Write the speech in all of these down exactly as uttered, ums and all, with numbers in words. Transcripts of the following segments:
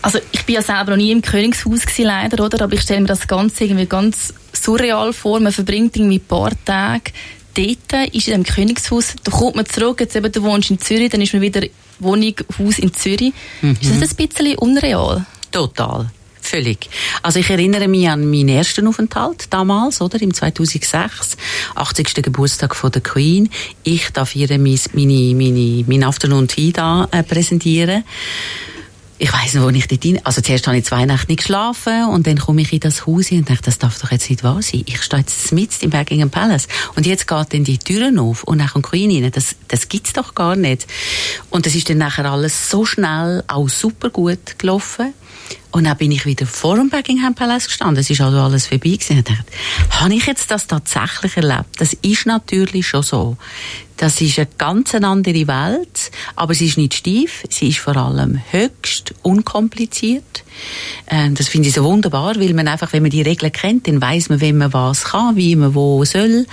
Also ich bin ja selber noch nie im Königshaus gewesen, leider, oder? Aber ich stelle mir das Ganze irgendwie ganz surreal vor. Man verbringt irgendwie ein paar Tage dort, ist in einem Königshaus, da kommt man zurück, jetzt eben, du wohnst in Zürich, dann ist man wieder Wohnung, Haus in Zürich. Mhm. Ist das ein bisschen unreal? Total. Völlig. Also ich erinnere mich an meinen ersten Aufenthalt damals, oder? Im zweitausendsechs, achtzigsten Geburtstag von der Queen. Ich darf hier meine, meine, meine, meine Afternoon Tea da äh, präsentieren. Ich weiss noch, wo ich dort rein... Also zuerst habe ich zwei Nächte nicht geschlafen und dann komme ich in das Haus und denke, das darf doch jetzt nicht wahr sein. Ich stehe jetzt mitten im Buckingham Palace und jetzt geht dann die Türen auf und dann kommt die Queen rein. Das, das gibt's doch gar nicht. Und das ist dann nachher alles so schnell, auch super gut gelaufen. Und dann bin ich wieder vor dem Buckingham Palace gestanden. Es ist also alles vorbei gewesen. Ich dachte, habe ich jetzt das tatsächlich erlebt? Das ist natürlich schon so. Das ist eine ganz andere Welt, aber sie ist nicht steif, sie ist vor allem höchst unkompliziert. Ähm, das finde ich so wunderbar, weil man einfach, wenn man die Regeln kennt, dann weiss man, wenn man was kann, wie man wo soll.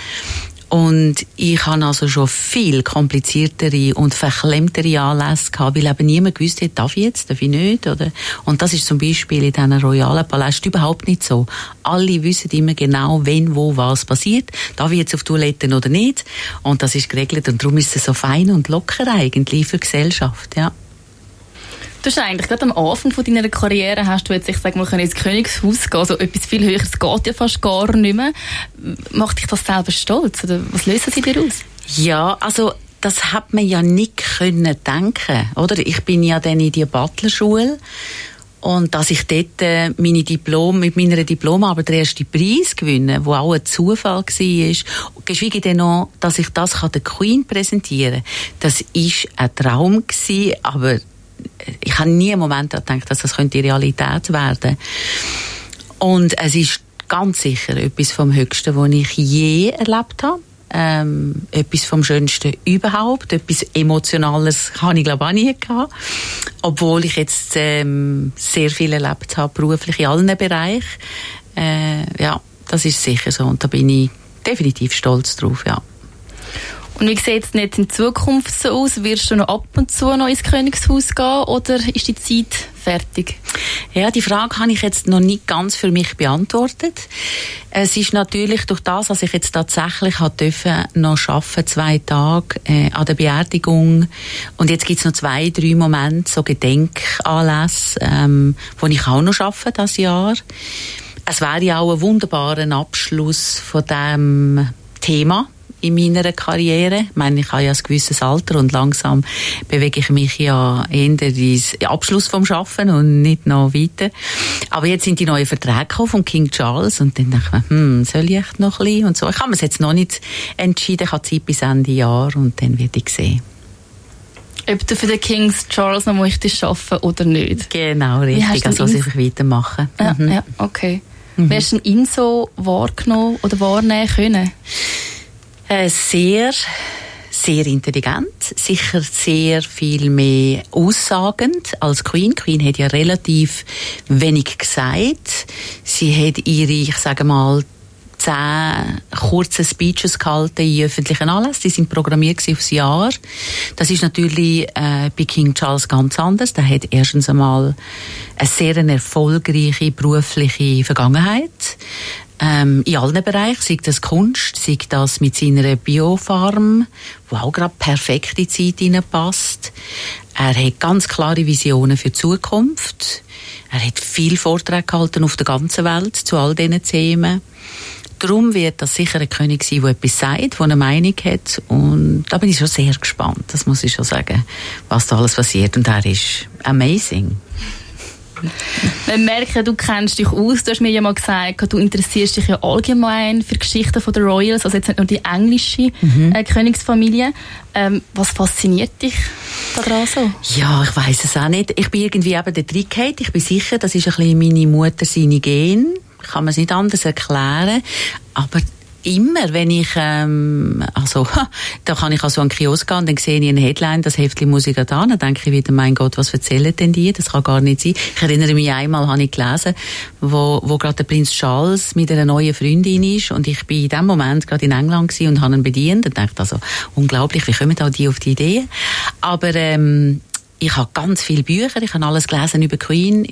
Und ich habe also schon viel kompliziertere und verklemmtere Anlässe gehabt, weil eben niemand gewusst hat, darf ich jetzt, darf ich nicht, oder? Und das ist zum Beispiel in diesen royalen Palästen überhaupt nicht so. Alle wissen immer genau, wenn, wo, was passiert. Darf ich jetzt auf Toiletten oder nicht? Und das ist geregelt und darum ist es so fein und locker eigentlich für die Gesellschaft, ja. Du hast eigentlich gerade am Anfang von deiner Karriere hast du jetzt, ich sag mal, ins Königshaus gehen, also etwas viel Höheres geht ja fast gar nicht mehr. Macht dich das selber stolz? Oder was lösen sie dir aus? Ja, also das hat man ja nicht können denken, oder? Ich bin ja dann in die Butlerschule und dass ich dort äh, meine Diplom, mit meiner Diplomarbeit den ersten Preis gewinne, wo auch ein Zufall war, geschweige denn noch, dass ich das kann der Queen präsentieren kann. Das war ein Traum gewesen, aber ich habe nie einen Moment gedacht, dass das könnte Realität werden. Und es ist ganz sicher etwas vom Höchsten, was ich je erlebt habe. Ähm, etwas vom Schönsten überhaupt. Etwas Emotionales habe ich, glaube ich, auch nie gehabt. Obwohl ich jetzt ähm, sehr viel erlebt habe, beruflich in allen Bereichen. Äh, ja, das ist sicher so. Und da bin ich definitiv stolz drauf, ja. Und wie sieht es nicht in Zukunft so aus? Wirst du noch ab und zu noch ins Königshaus gehen oder ist die Zeit fertig? Ja, die Frage habe ich jetzt noch nicht ganz für mich beantwortet. Es ist natürlich durch das, dass ich jetzt tatsächlich durfte, noch arbeiten, zwei Tage äh, an der Beerdigung. Und jetzt gibt es noch zwei, drei Momente, so Gedenkanlässe, ähm, wo ich auch noch arbeite das Jahr. Es wäre ja auch ein wunderbarer Abschluss von diesem Thema in meiner Karriere. Ich meine, ich habe ja ein gewisses Alter und langsam bewege ich mich ja eher ins Abschluss vom Schaffen und nicht noch weiter. Aber jetzt sind die neuen Verträge gekommen von King Charles und dann dachte ich mir, hm, soll ich echt noch ein bisschen und so. Ich habe mir jetzt noch nicht entschieden, ich habe Zeit bis Ende Jahr und dann werde ich sehen. Ob du für den King Charles noch möchtest arbeiten oder nicht? Genau, richtig. Also was ich weitermachen. Ja, mhm. ja, okay. Mhm. Wie hast du ihn so wahrgenommen oder wahrnehmen können? Sehr, sehr intelligent, sicher sehr viel mehr aussagend als Queen. Queen hat ja relativ wenig gesagt. Sie hat ihre, ich sage mal, zehn kurze Speeches gehalten in öffentlichen Anlässen. Die sind programmiert aufs Jahr. Das ist natürlich äh, bei King Charles ganz anders. Der hat erstens einmal eine sehr erfolgreiche berufliche Vergangenheit. Ähm, in allen Bereichen, sei das Kunst, sei das mit seiner Biofarm, wo auch gerade perfekt in die Zeit hineinpasst. Er hat ganz klare Visionen für die Zukunft. Er hat viele Vorträge gehalten auf der ganzen Welt zu all diesen Themen. Darum wird das sicher ein König sein, der etwas sagt, der eine Meinung hat. Und da bin ich schon sehr gespannt, das muss ich schon sagen, was da alles passiert. Und er ist amazing. Wir merken, du kennst dich aus. Du hast mir ja mal gesagt, du interessierst dich ja allgemein für Geschichten der Royals, also jetzt nicht nur die englische mhm. äh, Königsfamilie. Ähm, was fasziniert dich daran so? Ja, ich weiss es auch nicht. Ich bin irgendwie eben der Trickheit. Ich bin sicher, das ist ein bisschen meine Mutter, seine Gen. Kann man es nicht anders erklären. Aber immer, wenn ich, ähm, also, da kann ich also an den Kiosk gehen und dann sehe ich eine Headline, das Heftchen muss ich gerade an, dann denke ich wieder, mein Gott, was erzählen denn die? Das kann gar nicht sein. Ich erinnere mich, einmal habe ich gelesen, wo, wo gerade der Prinz Charles mit einer neuen Freundin ist und ich bin in dem Moment gerade in England gewesen und habe ihn bedient und dachte also, unglaublich, wie kommen da die auf die Idee? Aber, ähm, ich habe ganz viele Bücher, ich habe alles gelesen über Queen.